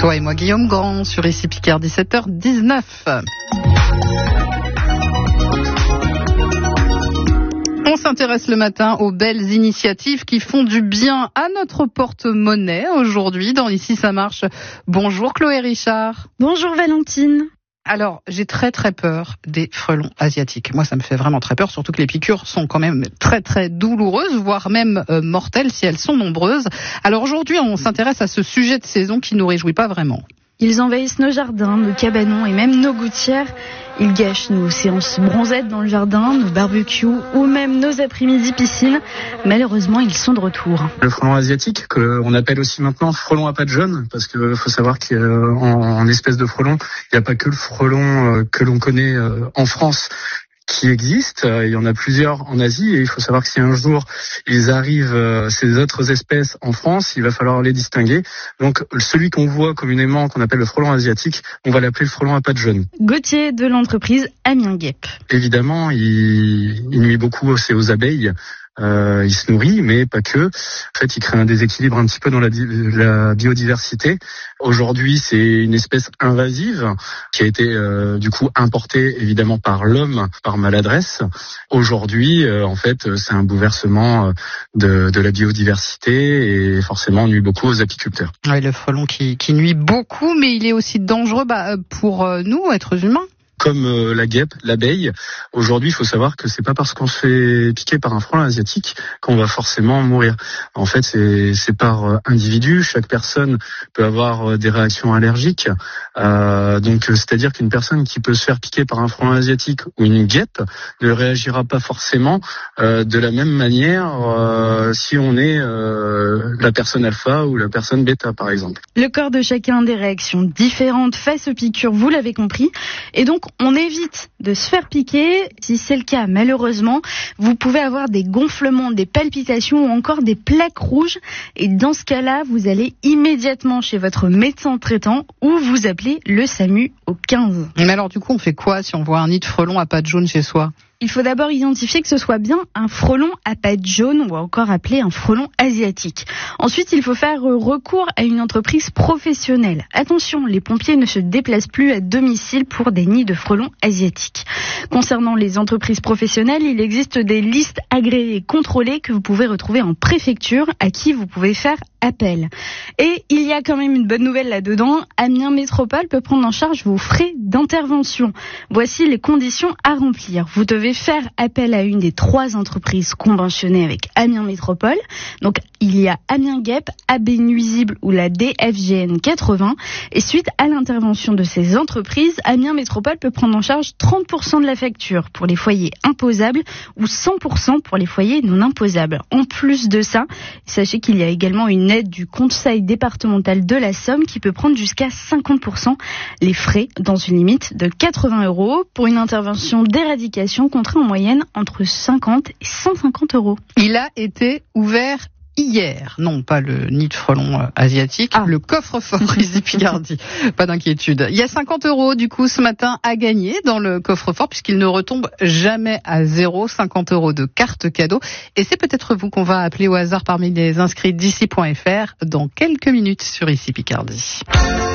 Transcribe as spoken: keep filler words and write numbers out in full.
Toi et moi, Guillaume Grand, sur ici Picardie, sept heures dix-neuf. On s'intéresse le matin aux belles initiatives qui font du bien à notre porte-monnaie aujourd'hui dans Ici ça marche. Bonjour Chloé Richard. Bonjour Valentine. Alors, j'ai très très peur des frelons asiatiques. Moi, ça me fait vraiment très peur, surtout que les piqûres sont quand même très très douloureuses, voire même euh, mortelles si elles sont nombreuses. Alors aujourd'hui, on s'intéresse à ce sujet de saison qui nous réjouit pas vraiment. Ils envahissent nos jardins, nos cabanons et même nos gouttières. Ils gâchent nos séances bronzettes dans le jardin, nos barbecues ou même nos après-midi piscine. Malheureusement, ils sont de retour. Le frelon asiatique, qu'on appelle aussi maintenant frelon à pattes jaunes, parce qu'il faut savoir qu'en en espèce de frelon, il n'y a pas que le frelon que l'on connaît en France qui existe, il y en a plusieurs en Asie et il faut savoir que si un jour ils arrivent, euh, ces autres espèces en France, il va falloir les distinguer. Donc celui qu'on voit communément, qu'on appelle le frelon asiatique, on va l'appeler le frelon à pattes jaunes. Gauthier de l'entreprise Amiens Guêpe. Évidemment, il, il nuit beaucoup c'est aux abeilles. Euh, il se nourrit, mais pas que. En fait, il crée un déséquilibre un petit peu dans la, la biodiversité. Aujourd'hui, c'est une espèce invasive qui a été euh, du coup importée évidemment par l'homme, par maladresse. Aujourd'hui, euh, en fait, c'est un bouleversement de, de la biodiversité et forcément nuit beaucoup aux apiculteurs. Oui, le frelon qui, qui nuit beaucoup, mais il est aussi dangereux bah, pour nous, êtres humains. Comme euh, la guêpe, l'abeille. Aujourd'hui, il faut savoir que c'est pas parce qu'on se fait piquer par un frelon asiatique qu'on va forcément mourir. En fait, c'est, c'est par euh, individu. Chaque personne peut avoir euh, des réactions allergiques. Euh, donc, euh, c'est-à-dire qu'une personne qui peut se faire piquer par un frelon asiatique ou une guêpe ne réagira pas forcément euh, de la même manière euh, si on est euh, la personne alpha ou la personne bêta, par exemple. Le corps de chacun a des réactions différentes face aux piqûres, vous l'avez compris. Et donc, on évite de se faire piquer. Si c'est le cas, malheureusement, vous pouvez avoir des gonflements, des palpitations ou encore des plaques rouges. Et dans ce cas-là, vous allez immédiatement chez votre médecin traitant ou vous appelez le SAMU au quinze. Mais alors du coup, on fait quoi si on voit un nid de frelon à pattes jaunes chez soi ? Il faut d'abord identifier que ce soit bien un frelon à pattes jaunes ou encore appelé un frelon asiatique. Ensuite, il faut faire recours à une entreprise professionnelle. Attention, les pompiers ne se déplacent plus à domicile pour des nids de frelons asiatiques. Concernant les entreprises professionnelles, il existe des listes agréées et contrôlées que vous pouvez retrouver en préfecture à qui vous pouvez faire appel. Et il y a quand même une bonne nouvelle là-dedans. Amiens Métropole peut prendre en charge vos frais d'intervention. Voici les conditions à remplir. Vous devez faire appel à une des trois entreprises conventionnées avec Amiens Métropole. Donc, il y a Amiens Guêpe, A B Nuisible ou la D F G N quatre-vingts. Et suite à l'intervention de ces entreprises, Amiens Métropole peut prendre en charge trente pour cent de la facture pour les foyers imposables ou cent pour cent pour les foyers non imposables. En plus de ça, sachez qu'il y a également une aide du Conseil départemental de la Somme qui peut prendre jusqu'à cinquante pour cent les frais dans une limite de quatre-vingts euros pour une intervention d'éradication coûterait en moyenne entre cinquante et cent cinquante euros. Il a été ouvert hier, non pas le nid de frelon euh, asiatique, ah. le coffre-fort ici Picardie. Pas d'inquiétude. Il y a cinquante euros du coup ce matin à gagner dans le coffre-fort puisqu'il ne retombe jamais à zéro. cinquante euros de carte cadeau. Et c'est peut-être vous qu'on va appeler au hasard parmi les inscrits d'ici point f r dans quelques minutes sur Ici Picardie.